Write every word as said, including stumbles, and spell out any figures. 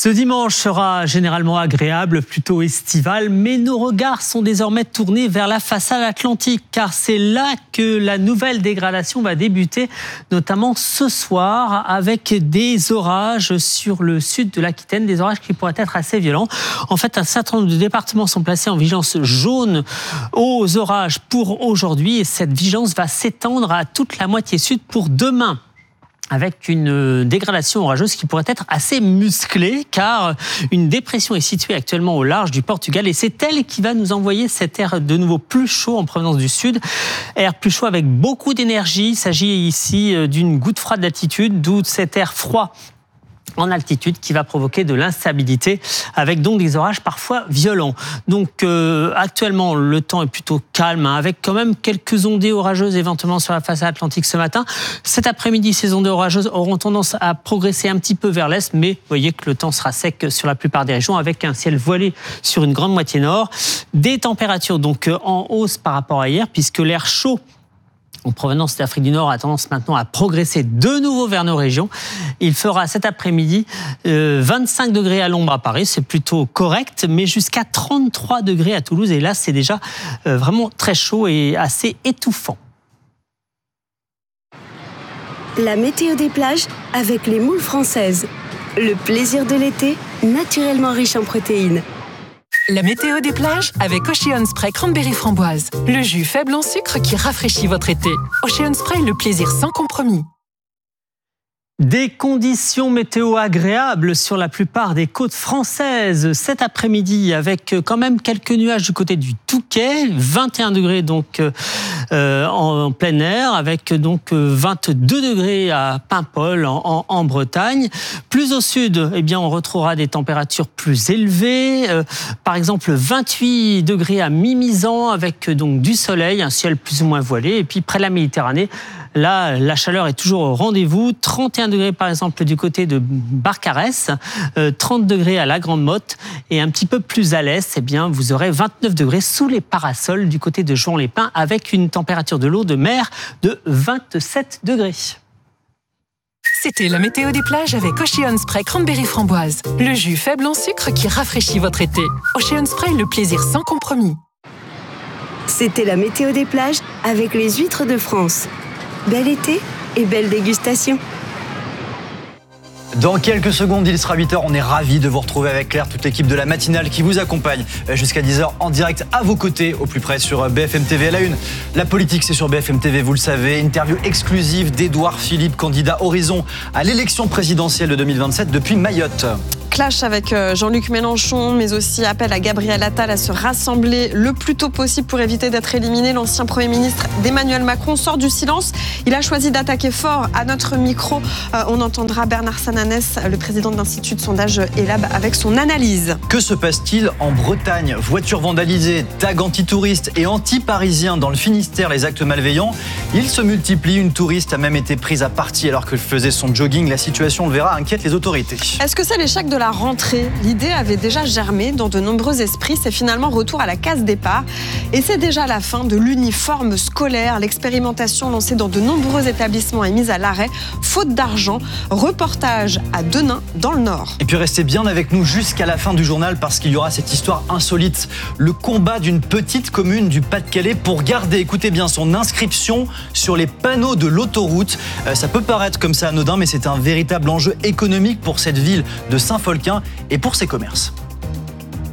Ce dimanche sera généralement agréable, plutôt estival, mais nos regards sont désormais tournés vers la façade atlantique, car c'est là que la nouvelle dégradation va débuter, notamment ce soir, avec des orages sur le sud de l'Aquitaine, des orages qui pourraient être assez violents. En fait, un certain nombre de départements sont placés en vigilance jaune aux orages pour aujourd'hui, et cette vigilance va s'étendre à toute la moitié sud pour demain, avec une dégradation orageuse qui pourrait être assez musclée, car une dépression est située actuellement au large du Portugal et c'est elle qui va nous envoyer cet air de nouveau plus chaud en provenance du sud. Air plus chaud avec beaucoup d'énergie. Il s'agit ici d'une goutte froide d'altitude, d'où cet air froid en altitude qui va provoquer de l'instabilité avec donc des orages parfois violents. Donc euh, actuellement le temps est plutôt calme, hein, avec quand même quelques ondées orageuses éventuellement sur la façade atlantique ce matin. Cet après-midi, ces ondées orageuses auront tendance à progresser un petit peu vers l'est, mais vous voyez que le temps sera sec sur la plupart des régions avec un ciel voilé sur une grande moitié nord. Des températures donc en hausse par rapport à hier, puisque l'air chaud en provenance d'Afrique du Nord a tendance maintenant à progresser de nouveau vers nos régions. Il fera cet après-midi euh, vingt-cinq degrés à l'ombre à Paris, c'est plutôt correct, mais jusqu'à trente-trois degrés à Toulouse. Et là, c'est déjà euh, vraiment très chaud et assez étouffant. La météo des plages avec les moules françaises. Le plaisir de l'été, naturellement riche en protéines. La météo des plages avec Ocean Spray Cranberry Framboise. Le jus faible en sucre qui rafraîchit votre été. Ocean Spray, le plaisir sans compromis. Des conditions météo agréables sur la plupart des côtes françaises cet après-midi, avec quand même quelques nuages du côté du Touquet, vingt et un degrés donc euh, en, en plein air, avec donc vingt-deux degrés à Paimpol en, en, en Bretagne. Plus au sud, eh bien on retrouvera des températures plus élevées, euh, par exemple vingt-huit degrés à Mimizan, avec donc du soleil, un ciel plus ou moins voilé, et puis près de la Méditerranée, là, la chaleur est toujours au rendez-vous. trente et un degrés, par exemple, du côté de Barcarès, euh, trente degrés à la Grande Motte, et un petit peu plus à l'est, eh bien, vous aurez vingt-neuf degrés sous les parasols du côté de Jouan-les-Pins, avec une température de l'eau de mer de vingt-sept degrés. C'était la météo des plages avec Ocean Spray Cranberry Framboise. Le jus faible en sucre qui rafraîchit votre été. Ocean Spray, le plaisir sans compromis. C'était la météo des plages avec les huîtres de France. Bel été et belle dégustation. Dans quelques secondes, il sera huit heures. On est ravis de vous retrouver avec Claire, toute l'équipe de la matinale qui vous accompagne jusqu'à dix heures en direct à vos côtés, au plus près sur B F M T V. À la une, la politique, c'est sur B F M T V, vous le savez. Interview exclusive d'Édouard Philippe, candidat Horizon à l'élection présidentielle de deux mille vingt-sept depuis Mayotte. Clash avec Jean-Luc Mélenchon, mais aussi appel à Gabriel Attal à se rassembler le plus tôt possible pour éviter d'être éliminé. L'ancien Premier ministre d'Emmanuel Macron sort du silence. Il a choisi d'attaquer fort. À notre micro, on entendra Bernard Sananès, le président de l'Institut de sondage Elab, avec son analyse. Que se passe-t-il en Bretagne? Voitures vandalisées, tags anti-touristes et anti-parisiens dans le Finistère, les actes malveillants. Ils se multiplient. Une touriste a même été prise à partie alors qu'elle faisait son jogging. La situation, on le verra, inquiète les autorités. Est-ce que c'est l'échec de la rentrée? L'idée avait déjà germé dans de nombreux esprits. C'est finalement retour à la case départ. Et c'est déjà la fin de l'uniforme scolaire. L'expérimentation lancée dans de nombreux établissements est mise à l'arrêt, faute d'argent. Reportage à Denain, dans le Nord. Et puis restez bien avec nous jusqu'à la fin du journal, parce qu'il y aura cette histoire insolite. Le combat d'une petite commune du Pas-de-Calais pour garder, écoutez bien, son inscription sur les panneaux de l'autoroute. Euh, ça peut paraître comme ça anodin, mais c'est un véritable enjeu économique pour cette ville de Saint-Folquin et pour ses commerces.